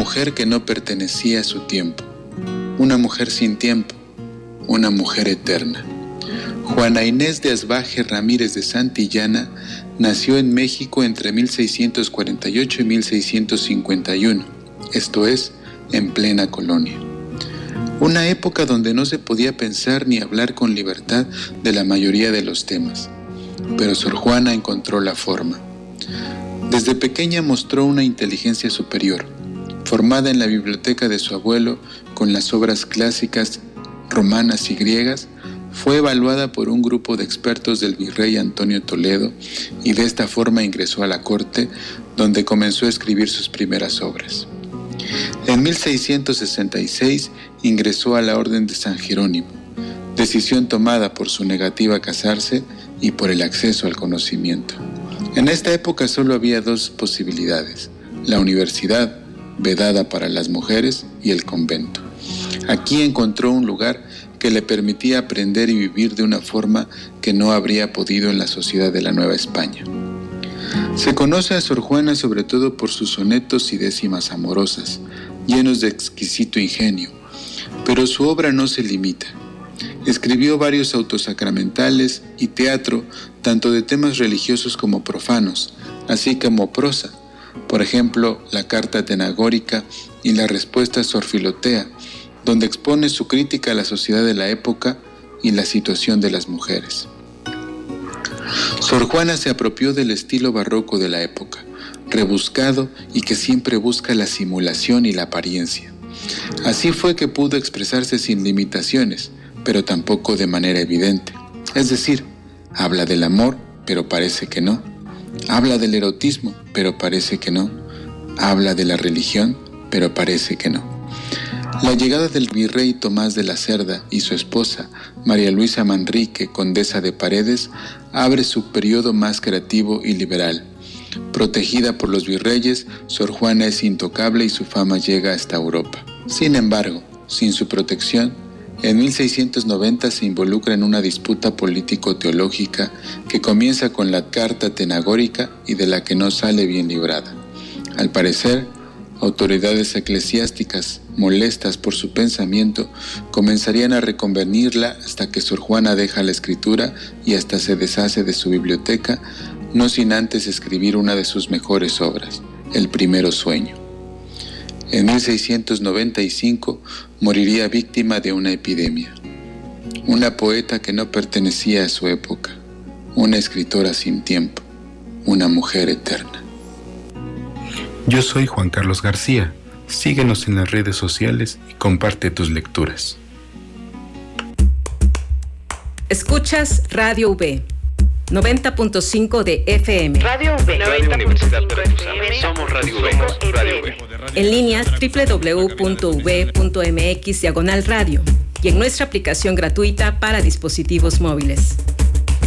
mujer que no pertenecía a su tiempo, una mujer sin tiempo, una mujer eterna. Juana Inés de Asbaje Ramírez de Santillana nació en México entre 1648 y 1651, esto es, en plena colonia. Una época donde no se podía pensar ni hablar con libertad de la mayoría de los temas, pero Sor Juana encontró la forma. Desde pequeña mostró una inteligencia superior, formada en la biblioteca de su abuelo con las obras clásicas romanas y griegas. Fue evaluada por un grupo de expertos del virrey Antonio Toledo y de esta forma ingresó a la corte, donde comenzó a escribir sus primeras obras. En 1666 ingresó a la Orden de San Jerónimo, decisión tomada por su negativa a casarse y por el acceso al conocimiento. En esta época solo había dos posibilidades: la universidad, vedada para las mujeres, y el convento. Aquí encontró un lugar que le permitía aprender y vivir de una forma que no habría podido en la sociedad de la Nueva España. Se conoce a Sor Juana sobre todo por sus sonetos y décimas amorosas, llenos de exquisito ingenio, pero su obra no se limita. Escribió varios autos sacramentales y teatro, tanto de temas religiosos como profanos, así como prosa, por ejemplo, la Carta Tenagórica y la Respuesta a Sor Filotea, donde expone su crítica a la sociedad de la época y la situación de las mujeres. Sor Juana se apropió del estilo barroco de la época, rebuscado y que siempre busca la simulación y la apariencia. Así fue que pudo expresarse sin limitaciones, pero tampoco de manera evidente. Es decir, habla del amor, pero parece que no. Habla del erotismo, pero parece que no. Habla de la religión, pero parece que no. La llegada del virrey Tomás de la Cerda y su esposa, María Luisa Manrique, condesa de Paredes, abre su periodo más creativo y liberal. Protegida por los virreyes, Sor Juana es intocable y su fama llega hasta Europa. Sin embargo, sin su protección, en 1690 se involucra en una disputa político-teológica que comienza con la Carta Tenagórica y de la que no sale bien librada. Al parecer, autoridades eclesiásticas, molestas por su pensamiento, comenzarían a reconvenirla hasta que Sor Juana deja la escritura y hasta se deshace de su biblioteca, no sin antes escribir una de sus mejores obras, El Primero Sueño. En 1695 moriría víctima de una epidemia. Una poeta que no pertenecía a su época, una escritora sin tiempo, una mujer eterna. Yo soy Juan Carlos García. Síguenos en las redes sociales y comparte tus lecturas. Escuchas Radio V, 90.5 de FM. Radio V. Radio Universidad Veracruzana. Somos Radio V. Radio V. En línea www.v.mx/radio y en nuestra aplicación gratuita para dispositivos móviles.